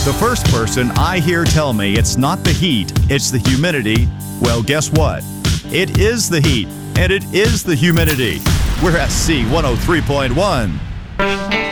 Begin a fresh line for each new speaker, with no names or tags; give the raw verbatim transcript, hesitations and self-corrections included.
The first person I hear tell me it's not the heat, it's the humidity, well, guess what? It is the heat, and it is the humidity. We're S C one oh three point one.